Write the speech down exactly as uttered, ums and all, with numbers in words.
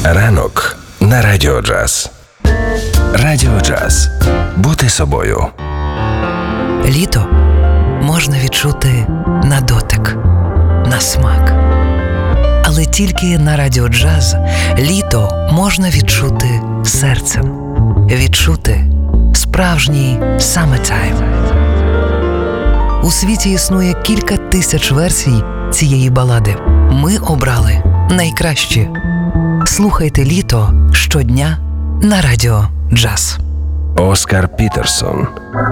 Ранок на Радіо Джаз. Радіо Джаз. Бути собою. Літо можна відчути на дотик, на смак. Але тільки на Радіо Джаз літо можна відчути серцем. Відчути справжній summertime. У світі існує кілька тисяч версій цієї балади. Ми обрали найкращі. Слухайте літо щодня на Радіо Джаз. Оскар Пітерсон.